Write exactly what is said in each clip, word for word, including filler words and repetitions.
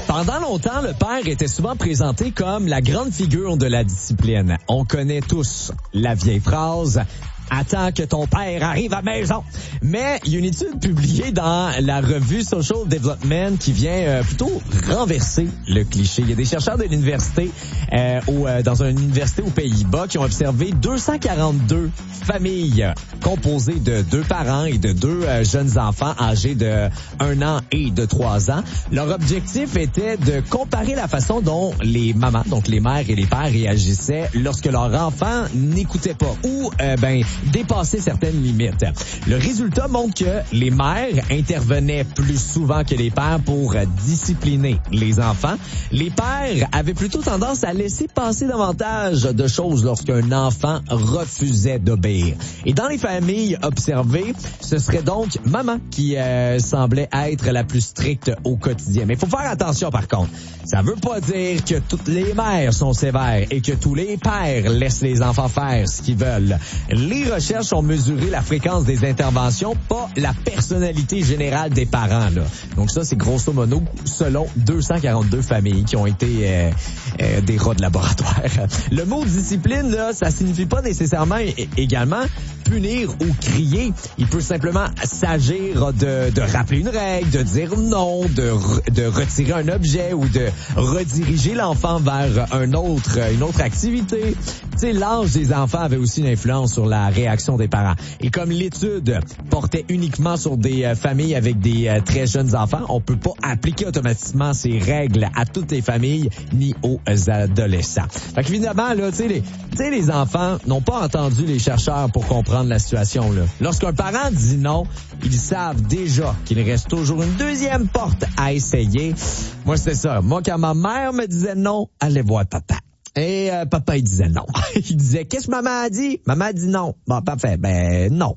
Pendant longtemps, le père était souvent présenté comme la grande figure de la discipline. On connaît tous la vieille phrase « Attends que ton père arrive à la maison ». Mais il y a une étude publiée dans la revue Social Development qui vient euh, plutôt renverser le cliché. Il y a des chercheurs de l'université, euh, au, euh, dans une université aux Pays-Bas, qui ont observé deux cent quarante-deux familles composées de deux parents et de deux euh, jeunes enfants âgés de un an et de trois ans. Leur objectif était de comparer la façon dont les mamans, donc les mères et les pères, réagissaient lorsque leur enfant n'écoutait pas ou euh, ben dépasser certaines limites. Le résultat montre que les mères intervenaient plus souvent que les pères pour discipliner les enfants. Les pères avaient plutôt tendance à laisser passer davantage de choses lorsqu'un enfant refusait d'obéir. Et dans les familles observées, ce serait donc maman qui euh, semblait être la plus stricte au quotidien. Mais il faut faire attention par contre. Ça veut pas dire que toutes les mères sont sévères et que tous les pères laissent les enfants faire ce qu'ils veulent. Les recherches ont mesuré la fréquence des interventions, pas la personnalité générale des parents, là. Donc ça, c'est grosso modo selon deux cent quarante-deux familles qui ont été euh, euh, des rats de laboratoire. Le mot discipline, là, ça signifie pas nécessairement é- également punir ou crier. Il peut simplement s'agir de, de rappeler une règle, de dire non, de, de retirer un objet ou de rediriger l'enfant vers un autre, une autre activité. Tu sais, l'âge des enfants avait aussi une influence sur la réaction des parents. Et comme l'étude portait uniquement sur des euh, familles avec des euh, très jeunes enfants, on peut pas appliquer automatiquement ces règles à toutes les familles ni aux adolescents. Fait qu'évidemment, là, tu sais, les, tu sais, les enfants n'ont pas entendu les chercheurs pour comprendre la situation, là. Lorsqu'un parent dit non, ils savent déjà qu'il reste toujours une deuxième porte à essayer. Moi, c'est ça. Moi, quand ma mère me disait non, allez voir papa. Et euh, papa, il disait non. Il disait, qu'est-ce que maman a dit? Maman a dit non. Bon, parfait. Ben, non.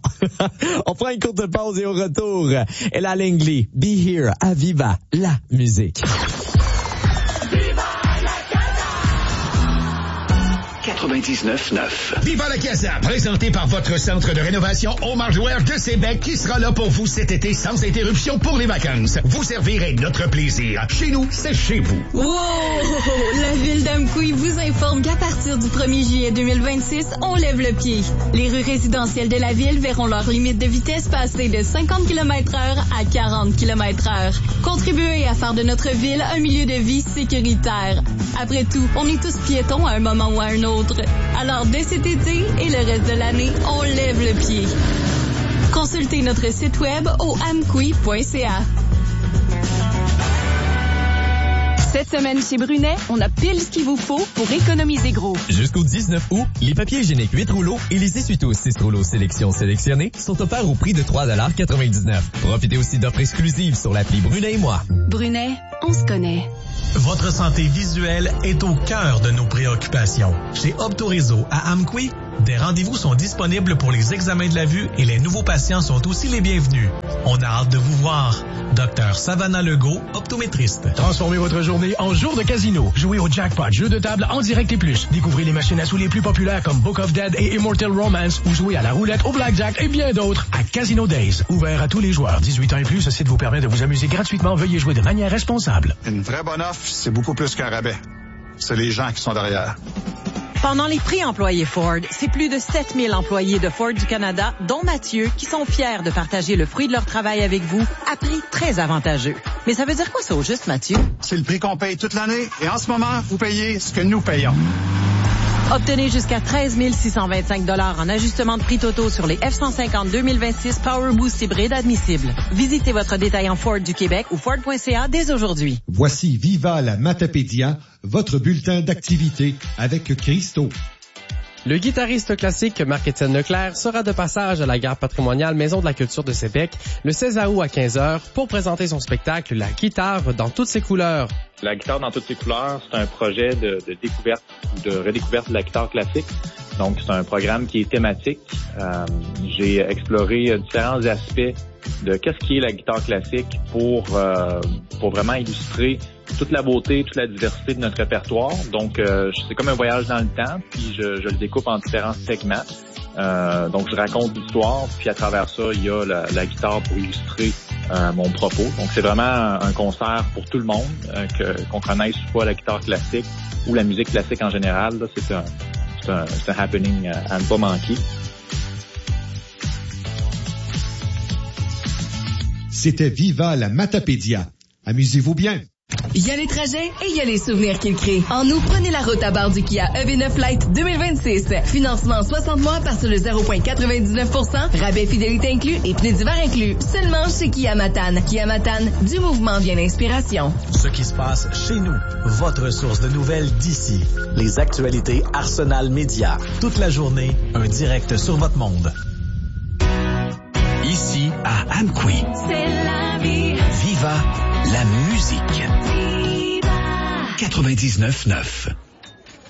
On prend une courte pause et au retour, Ella Langley, Be Here, à Viva, la musique. quatre-vingt-dix-neuf neuf. Viva la Casa, présenté par votre centre de rénovation Omar Jouer de Sébec qui sera là pour vous cet été sans interruption pour les vacances. Vous servirez notre plaisir. Chez nous, c'est chez vous. Wow! La ville d'Amqui vous informe qu'à partir du premier juillet deux mille vingt-six, on lève le pied. Les rues résidentielles de la ville verront leur limite de vitesse passer de cinquante kilomètres heure à quarante kilomètres heure. Contribuez à faire de notre ville un milieu de vie sécuritaire. Après tout, on est tous piétons à un moment ou à un autre. Alors, dès cet été et le reste de l'année, on lève le pied. Consultez notre site web au amqui point c a. Cette semaine chez Brunet, on a pile ce qu'il vous faut pour économiser gros. Jusqu'au dix-neuf août, les papiers hygiéniques huit rouleaux et les essuie-tout six rouleaux sélection sélectionnés sont offerts au prix de trois dollars quatre-vingt-dix-neuf. Profitez aussi d'offres exclusives sur l'appli Brunet et moi. Brunet, on se connaît. Votre santé visuelle est au cœur de nos préoccupations. Chez Optoréseau à Amqui, des rendez-vous sont disponibles pour les examens de la vue et les nouveaux patients sont aussi les bienvenus. On a hâte de vous voir. Docteur Savannah Legault, optométriste. Transformez votre journée en jour de casino. Jouez au jackpot, jeux de table en direct et plus. Découvrez les machines à sous les plus populaires comme Book of Dead et Immortal Romance ou jouez à la roulette, au blackjack et bien d'autres à Casino Days. Ouvert à tous les joueurs. dix-huit ans et plus, ce site vous permet de vous amuser gratuitement. Veuillez jouer de manière responsable. Une vraie bonne offre, c'est beaucoup plus qu'un rabais. C'est les gens qui sont derrière. Pendant les prix employés Ford, c'est plus de sept mille employés de Ford du Canada, dont Mathieu, qui sont fiers de partager le fruit de leur travail avec vous à prix très avantageux. Mais ça veut dire quoi ça au juste, Mathieu? C'est le prix qu'on paye toute l'année et en ce moment, vous payez ce que nous payons. Obtenez jusqu'à treize mille six cent vingt-cinq dollars en ajustement de prix totaux sur les F cent cinquante deux mille vingt-six Power Boost hybride admissibles. Visitez votre détaillant Ford du Québec ou Ford point c a dès aujourd'hui. Voici Viva la Matapédia, votre bulletin d'activité avec Christo. Le guitariste classique Marc-Étienne Leclerc sera de passage à la gare patrimoniale Maison de la Culture de Sébec le seize août à quinze heures pour présenter son spectacle La guitare dans toutes ses couleurs. La guitare dans toutes ses couleurs, c'est un projet de, de découverte, de redécouverte de la guitare classique. Donc, c'est un programme qui est thématique. Euh, j'ai exploré différents aspects de qu'est-ce qui est la guitare classique pour euh, pour vraiment illustrer toute la beauté, toute la diversité de notre répertoire. Donc, euh, c'est comme un voyage dans le temps, puis je, je le découpe en différents segments. Euh, donc, je raconte l'histoire, puis à travers ça, il y a la, la guitare pour illustrer euh, mon propos. Donc, c'est vraiment un, un concert pour tout le monde, euh, que, qu'on connaisse soit la guitare classique ou la musique classique en général. Là, c'est un, c'est un, c'est un happening à, à ne pas manquer. C'était Viva la Matapédia. Amusez-vous bien. Il y a les trajets et il y a les souvenirs qu'ils créent. En nous, prenez la route à bord du Kia E V neuf Lite deux mille vingt-six. Financement soixante mois par sur le zéro virgule quatre-vingt-dix-neuf pour cent, rabais fidélité inclus et pneus d'hiver inclus. Seulement chez Kia Matane. Kia Matane, du mouvement vient l'inspiration. Ce qui se passe chez nous, votre source de nouvelles d'ici. Les actualités Arsenal Média. Toute la journée, un direct sur votre monde. Ici, à Amqui. C'est la vie. Viva la musique. quatre-vingt-dix-neuf neuf.